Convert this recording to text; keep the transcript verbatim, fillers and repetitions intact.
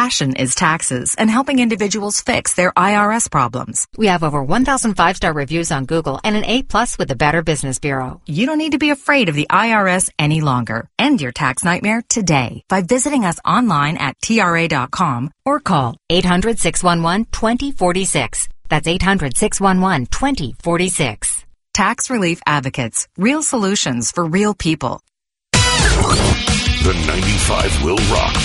passion is taxes and helping individuals fix their I R S problems. We have over one thousand five-star reviews on Google and an A plus with the Better Business Bureau. You don't need to be afraid of the I R S any longer. End your tax nightmare today by visiting us online at T R A dot com or call eight hundred, six one one, two zero four six. That's eight hundred, six one one, two zero four six. Tax Relief Advocates. Real solutions for real people. The ninety-five will rock